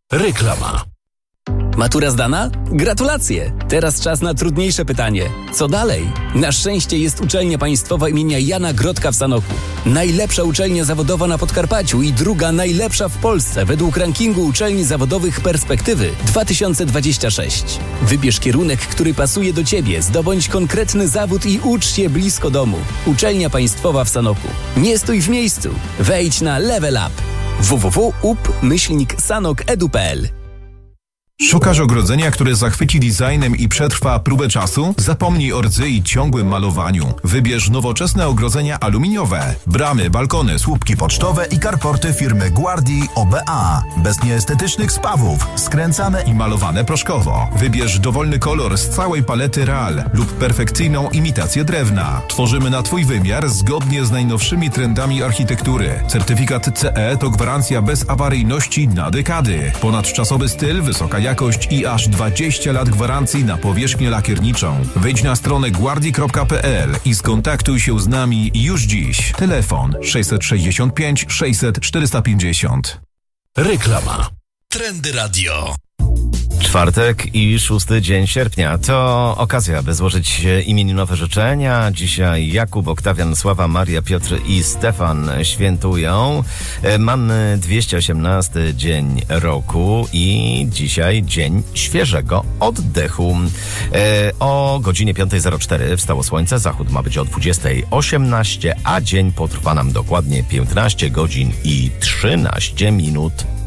Reklama. Matura zdana? Gratulacje! Teraz czas na trudniejsze pytanie. Co dalej? Na szczęście jest uczelnia państwowa imienia Jana Grodka w Sanoku. Najlepsza uczelnia zawodowa na Podkarpaciu i druga najlepsza w Polsce według rankingu uczelni zawodowych Perspektywy 2026. Wybierz kierunek, który pasuje do Ciebie, zdobądź konkretny zawód i ucz się blisko domu. Uczelnia państwowa w Sanoku. Nie stój w miejscu. Wejdź na Level Up. www.up-sanok.edu.pl. Szukasz ogrodzenia, które zachwyci designem i przetrwa próbę czasu? Zapomnij o rdzy i ciągłym malowaniu. Wybierz nowoczesne ogrodzenia aluminiowe. Bramy, balkony, słupki pocztowe i karporty firmy Guardi OBA. Bez nieestetycznych spawów. Skręcane i malowane proszkowo. Wybierz dowolny kolor z całej palety RAL lub perfekcyjną imitację drewna. Tworzymy na Twój wymiar zgodnie z najnowszymi trendami architektury. Certyfikat CE to gwarancja bezawaryjności na dekady. Ponadczasowy styl, wysoka jakość i aż 20 lat gwarancji na powierzchnię lakierniczą. Wejdź na stronę guardi.pl i skontaktuj się z nami już dziś. Telefon 665 600 450. Reklama. Trendy Radio. Czwartek i 6 dzień sierpnia to okazja, by złożyć imieninowe życzenia. Dzisiaj Jakub, Oktawian, Sława, Maria, Piotr i Stefan świętują. Mamy 218 dzień roku i dzisiaj dzień świeżego oddechu. O godzinie 5:04 wstało słońce, zachód ma być o 20:18, a dzień potrwa nam dokładnie 15 godzin i 13 minut.